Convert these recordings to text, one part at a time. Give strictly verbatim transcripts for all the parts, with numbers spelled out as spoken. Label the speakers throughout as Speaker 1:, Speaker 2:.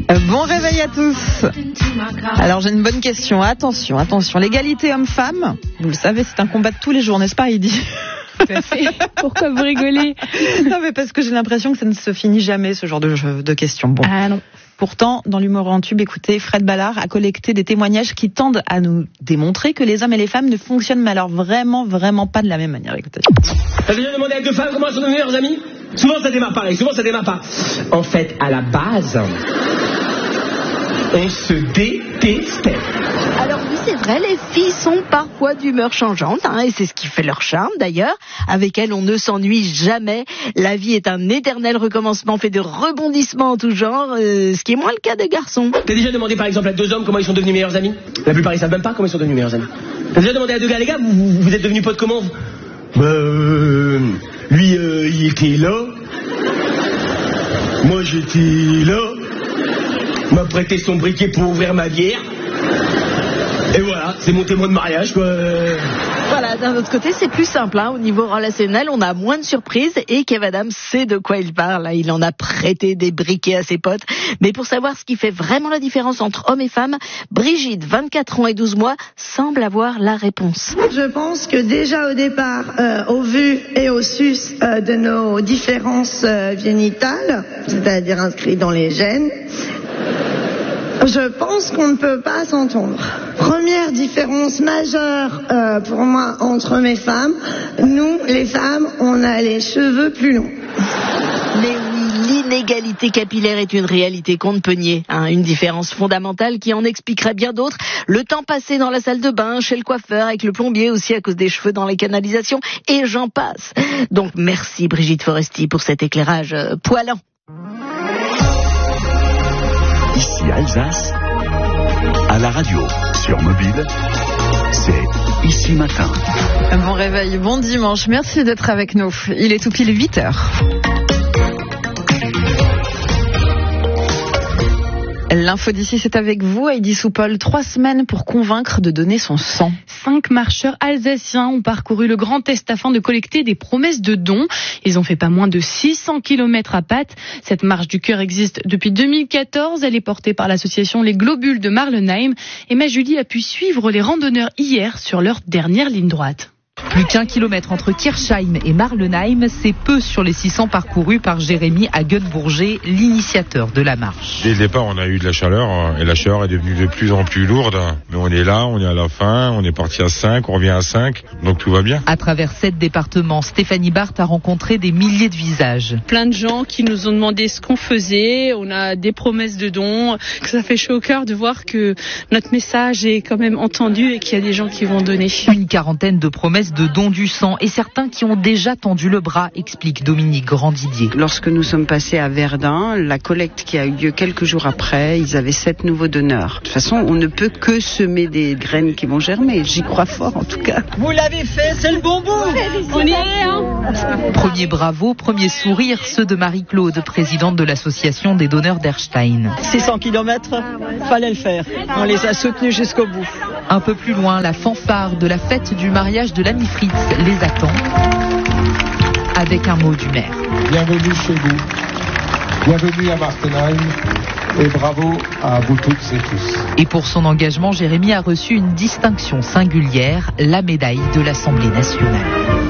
Speaker 1: Bon réveil à tous. Alors j'ai une bonne question, attention, attention. L'égalité homme-femme, vous le savez, c'est un combat de tous les jours, n'est-ce pas Heidi ?
Speaker 2: Tout à fait. Pourquoi vous rigolez ?
Speaker 1: Non mais parce que j'ai l'impression que ça ne se finit jamais ce genre de, de questions. Bon.
Speaker 2: Ah non.
Speaker 1: Pourtant, dans l'humour en tube, écoutez, Fred Ballard a collecté des témoignages qui tendent à nous démontrer que les hommes et les femmes ne fonctionnent mais alors vraiment, vraiment pas de la même manière. Écoutez.
Speaker 3: T'as déjà demandé à deux femmes comment sont nos meilleurs amis ? Souvent ça démarre pareil, souvent ça démarre pas. En fait, à la base, on se détestait.
Speaker 4: Alors oui, c'est vrai, les filles sont parfois d'humeur changeante, hein, et c'est ce qui fait leur charme d'ailleurs. Avec elles, on ne s'ennuie jamais. La vie est un éternel recommencement fait de rebondissements en tout genre, euh, ce qui est moins le cas des garçons.
Speaker 3: T'as déjà demandé par exemple à deux hommes comment ils sont devenus meilleurs amis ? La plupart ils savent même pas comment ils sont devenus meilleurs amis. T'as déjà demandé à deux gars, les gars, vous, vous, vous êtes devenus potes comment ? Bah, euh, lui, euh, il était là. Moi, j'étais là. M'a prêté son briquet pour ouvrir ma bière. Et voilà, c'est mon témoin de mariage, quoi.
Speaker 4: Voilà, d'un autre côté, c'est plus simple, hein. Au niveau relationnel, on a moins de surprises et Kev Adams sait de quoi il parle. Il en a prêté des briquets à ses potes. Mais pour savoir ce qui fait vraiment la différence entre hommes et femmes, Brigitte, vingt-quatre ans et douze mois, semble avoir la réponse.
Speaker 5: Je pense que déjà au départ, euh, au vu et au sus euh, de nos différences euh, génitales, c'est-à-dire inscrites dans les gènes, je pense qu'on ne peut pas s'entendre. Première différence majeure euh, pour moi entre hommes et femmes, nous, les femmes, on a les cheveux plus longs.
Speaker 4: Mais oui, l'inégalité capillaire est une réalité qu'on ne peut nier, hein, une différence fondamentale qui en expliquerait bien d'autres. Le temps passé dans la salle de bain, chez le coiffeur, avec le plombier aussi à cause des cheveux dans les canalisations, et j'en passe. Donc merci Brigitte Foresti pour cet éclairage euh, poilant.
Speaker 6: Ici Alsace, à la radio, sur mobile, c'est Ici Matin.
Speaker 1: Bon réveil, bon dimanche, merci d'être avec nous. Il est tout pile huit heures. L'info d'ici, c'est avec vous, Heidi Soupol. Trois semaines pour convaincre de donner son sang.
Speaker 2: Cinq marcheurs alsaciens ont parcouru le Grand Est afin de collecter des promesses de dons. Ils ont fait pas moins de six cents kilomètres à pattes. Cette marche du cœur existe depuis deux mille quatorze. Elle est portée par l'association Les Globules de Marlenheim. Et ma Julie a pu suivre les randonneurs hier sur leur dernière ligne droite.
Speaker 7: Plus qu'un kilomètre entre Kirchheim et Marlenheim, c'est peu sur les six cents parcourus par Jérémy Hagenbourger, l'initiateur de la marche.
Speaker 8: Dès le départ, on a eu de la chaleur, et la chaleur est devenue de plus en plus lourde. Mais on est là, on est à la fin, on est parti à cinq, on revient à cinq, donc tout va bien.
Speaker 7: À travers sept départements, Stéphanie Barthes a rencontré des milliers de visages.
Speaker 9: Plein de gens qui nous ont demandé ce qu'on faisait, on a des promesses de dons, que ça fait chaud au cœur de voir que notre message est quand même entendu et qu'il y a des gens qui vont donner.
Speaker 7: Une quarantaine de promesses de dons du sang et certains qui ont déjà tendu le bras, explique Dominique Grandidier.
Speaker 10: Lorsque nous sommes passés à Verdun, la collecte qui a eu lieu quelques jours après, ils avaient sept nouveaux donneurs. De toute façon, on ne peut que semer des graines qui vont germer. J'y crois fort en tout cas.
Speaker 3: Vous l'avez fait, c'est le bon bout.
Speaker 9: On y est, hein.
Speaker 7: Premier bravo, premier sourire, ceux de Marie-Claude, présidente de l'association des donneurs d'Erstein.
Speaker 11: six cents kilomètres, fallait le faire. On les a soutenus jusqu'au bout.
Speaker 7: Un peu plus loin, la fanfare de la fête du mariage de l'ami Fritz les attend avec un mot du maire.
Speaker 12: Bienvenue chez vous, bienvenue à Martenheim et bravo à vous toutes et tous.
Speaker 7: Et pour son engagement, Jérémy a reçu une distinction singulière, la médaille de l'Assemblée nationale.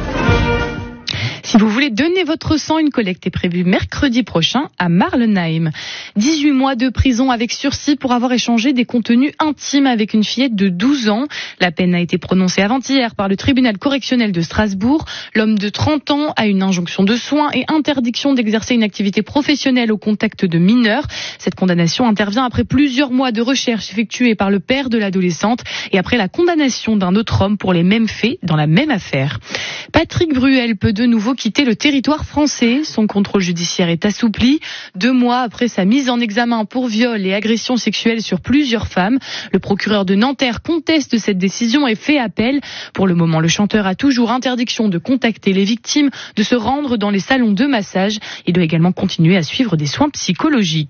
Speaker 2: Si vous voulez donner votre sang, une collecte est prévue mercredi prochain à Marlenheim. dix-huit mois de prison avec sursis pour avoir échangé des contenus intimes avec une fillette de douze ans. La peine a été prononcée avant-hier par le tribunal correctionnel de Strasbourg. L'homme de trente ans a une injonction de soins et interdiction d'exercer une activité professionnelle au contact de mineurs. Cette condamnation intervient après plusieurs mois de recherche effectuée par le père de l'adolescente et après la condamnation d'un autre homme pour les mêmes faits dans la même affaire. Patrick Bruel peut de nouveau quitter le territoire français. Son contrôle judiciaire est assoupli. Deux mois après sa mise en examen pour viol et agression sexuelle sur plusieurs femmes, le procureur de Nanterre conteste cette décision et fait appel. Pour le moment, le chanteur a toujours interdiction de contacter les victimes, de se rendre dans les salons de massage. Il doit également continuer à suivre des soins psychologiques.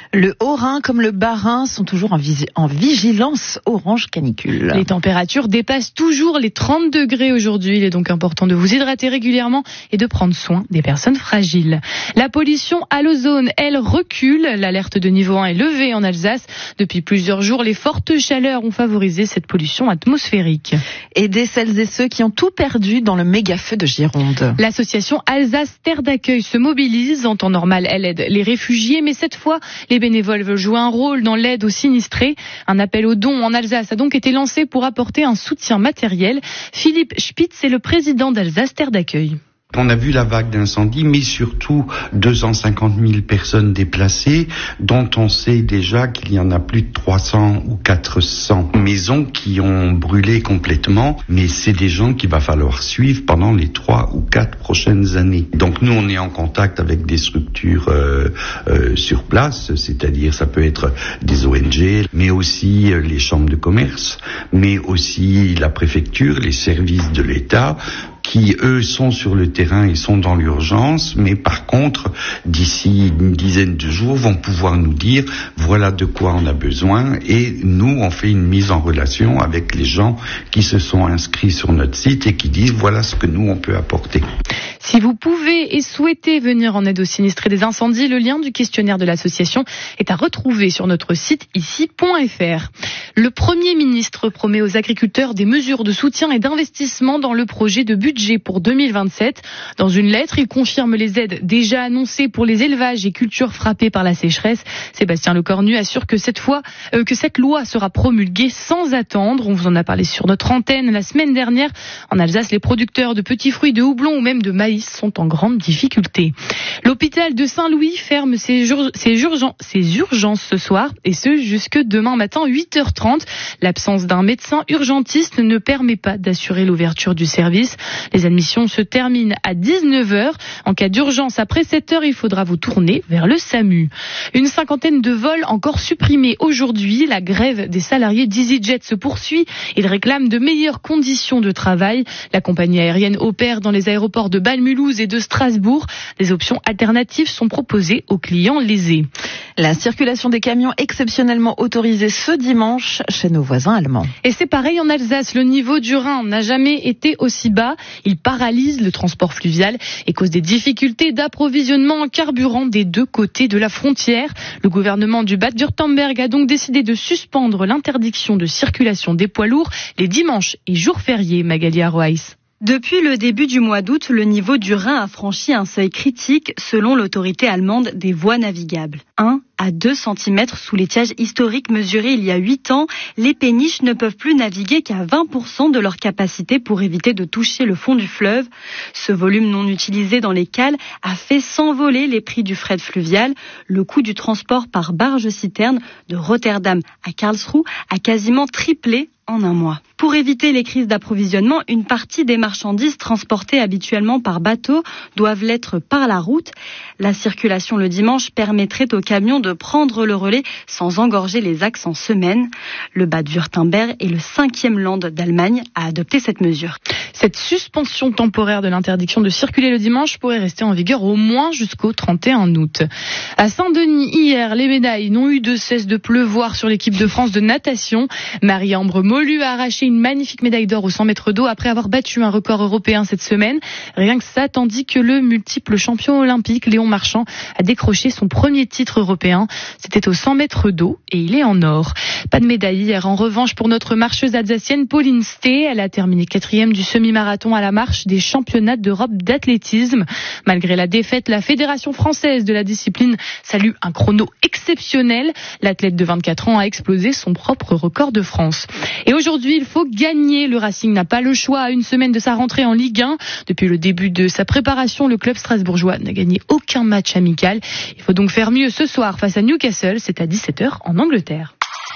Speaker 1: Le Haut-Rhin comme le Bas-Rhin sont toujours en, vis- en vigilance orange canicule.
Speaker 2: Les températures dépassent toujours les trente degrés aujourd'hui. Il est donc important de vous hydrater régulièrement et de prendre soin des personnes fragiles. La pollution à l'ozone, elle, recule. L'alerte de niveau un est levée en Alsace. Depuis plusieurs jours, les fortes chaleurs ont favorisé cette pollution atmosphérique.
Speaker 1: Aider celles et ceux qui ont tout perdu dans le méga-feu de Gironde.
Speaker 2: L'association Alsace Terre d'accueil se mobilise. En temps normal, elle aide les réfugiés, mais cette fois, les bénévoles veulent jouer un rôle dans l'aide aux sinistrés. Un appel aux dons en Alsace a donc été lancé pour apporter un soutien matériel. Philippe Spitz est le président d'Alsace Terre d'accueil.
Speaker 13: On a vu la vague d'incendie, mais surtout deux cent cinquante mille personnes déplacées, dont on sait déjà qu'il y en a plus de trois cents ou quatre cents maisons qui ont brûlé complètement, mais c'est des gens qu'il va falloir suivre pendant les trois ou quatre prochaines années. Donc nous, on est en contact avec des structures euh, euh, sur place, c'est-à-dire ça peut être des O N G, mais aussi euh, les chambres de commerce, mais aussi la préfecture, les services de l'État, qui, eux, sont sur le terrain et sont dans l'urgence, mais par contre, d'ici une dizaine de jours, vont pouvoir nous dire voilà de quoi on a besoin, et nous, on fait une mise en relation avec les gens qui se sont inscrits sur notre site et qui disent voilà ce que nous, on peut apporter.
Speaker 2: Si vous pouvez et souhaitez venir en aide aux sinistrés des incendies, le lien du questionnaire de l'association est à retrouver sur notre site ici point f r. Le Premier ministre promet aux agriculteurs des mesures de soutien et d'investissement dans le projet de budget pour deux mille vingt-sept. Dans une lettre, il confirme les aides déjà annoncées pour les élevages et cultures frappées par la sécheresse. Sébastien Lecornu assure que cette fois, euh, que cette loi sera promulguée sans attendre. On vous en a parlé sur notre antenne la semaine dernière. En Alsace, les producteurs de petits fruits, de houblon ou même de maïs sont en grande difficulté. L'hôpital de Saint-Louis ferme ses, ur- ses, urgen- ses urgences ce soir, et ce jusque demain matin huit heures trente. L'absence d'un médecin urgentiste ne permet pas d'assurer l'ouverture du service. Les admissions se terminent à dix-neuf heures. En cas d'urgence après sept heures, il faudra vous tourner vers le SAMU. Une cinquantaine de vols encore supprimés aujourd'hui. La grève des salariés d'EasyJet se poursuit. Ils réclament de meilleures conditions de travail. La compagnie aérienne opère dans les aéroports de Bâle, Mulhouse et de Strasbourg. Des options alternatives sont proposées aux clients lésés.
Speaker 1: La circulation des camions exceptionnellement autorisée ce dimanche chez nos voisins allemands.
Speaker 2: Et c'est pareil en Alsace. Le niveau du Rhin n'a jamais été aussi bas. Il paralyse le transport fluvial et cause des difficultés d'approvisionnement en carburant des deux côtés de la frontière. Le gouvernement du Bade-Wurtemberg a donc décidé de suspendre l'interdiction de circulation des poids lourds les dimanches et jours fériés. Magali Arroaïs.
Speaker 14: Depuis le début du mois d'août, le niveau du Rhin a franchi un seuil critique selon l'autorité allemande des voies navigables. un à deux centimètres sous l'étiage historique mesuré il y a huit ans, les péniches ne peuvent plus naviguer qu'à vingt pour cent de leur capacité pour éviter de toucher le fond du fleuve. Ce volume non utilisé dans les cales a fait s'envoler les prix du fret fluvial. Le coût du transport par barge-citerne de Rotterdam à Karlsruhe a quasiment triplé en un mois. Pour éviter les crises d'approvisionnement, une partie des marchandises transportées habituellement par bateau doivent l'être par la route. La circulation le dimanche permettrait aux camions de prendre le relais sans engorger les axes en semaine. Le Bade-Wurtemberg est le cinquième land d'Allemagne à adopter cette mesure.
Speaker 2: Cette suspension temporaire de l'interdiction de circuler le dimanche pourrait rester en vigueur au moins jusqu'au trente et un août. À Saint-Denis, hier, les médailles n'ont eu de cesse de pleuvoir sur l'équipe de France de natation. Marie-Ambre Molu a arraché une magnifique médaille d'or au cent mètres d'eau après avoir battu un record européen cette semaine. Rien que ça, tandis que le multiple champion olympique Léon Marchand a décroché son premier titre européen. C'était au cent mètres d'eau et il est en or. Pas de médaille hier en revanche pour notre marcheuse alsacienne Pauline Stee. Elle a terminé quatrième du semi-marathon à la marche des championnats d'Europe d'athlétisme. Malgré la défaite, la Fédération française de la discipline salue un chrono exceptionnel. L'athlète de vingt-quatre ans a explosé son propre record de France. Et aujourd'hui, il faut gagner. Le Racing n'a pas le choix à une semaine de sa rentrée en Ligue un. Depuis le début de sa préparation, le club strasbourgeois n'a gagné aucun match amical. Il faut donc faire mieux ce soir face à Newcastle. C'est à dix-sept heures en Angleterre.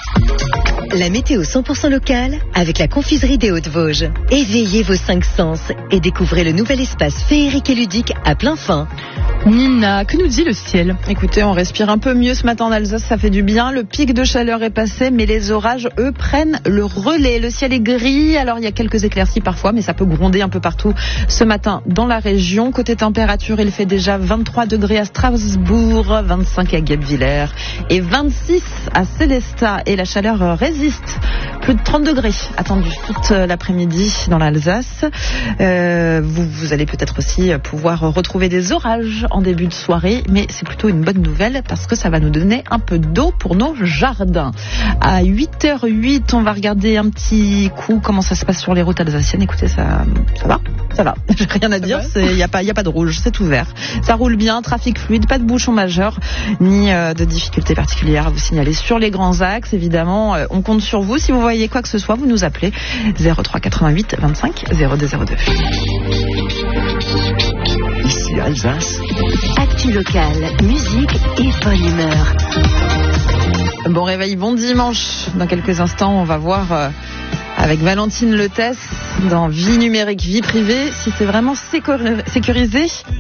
Speaker 15: La météo cent pour cent locale avec la confiserie des Hautes-Vosges. Éveillez vos cinq sens et découvrez le nouvel espace féerique et ludique à plein fin.
Speaker 2: Nina, que nous dit le ciel?
Speaker 1: Écoutez, on respire un peu mieux ce matin en Alsace, ça fait du bien. Le pic de chaleur est passé, mais les orages, eux, prennent le relais. Le ciel est gris, alors il y a quelques éclaircies parfois, mais ça peut gronder un peu partout ce matin dans la région. Côté température, il fait déjà vingt-trois degrés à Strasbourg, vingt-cinq à Guebwiller et vingt-six à Sélestat. Et la chaleur résiste. Plus de trente degrés attendus toute l'après-midi dans l'Alsace. Euh, vous, vous allez peut-être aussi pouvoir retrouver des orages en début de soirée, mais c'est plutôt une bonne nouvelle parce que ça va nous donner un peu d'eau pour nos jardins. À huit heures huit, on va regarder un petit coup comment ça se passe sur les routes alsaciennes. Écoutez, ça, ça va, ça va. J'ai rien à dire, il n'y a pas, il y a pas de rouge, c'est ouvert. Ça roule bien, trafic fluide, pas de bouchons majeurs, ni euh, de difficultés particulières à vous signaler sur les grands axes. Évidemment, euh, on compte sur vous. Si vous voyez quoi que ce soit, vous nous appelez zéro trois quatre-vingt-huit vingt-cinq zéro deux zéro deux.
Speaker 6: Ici Alsace.
Speaker 15: Actu locale, musique et bonne humeur.
Speaker 1: Bon réveil, bon dimanche. Dans quelques instants, on va voir euh, avec Valentine Letès dans Vie numérique, vie privée, si c'est vraiment sécurisé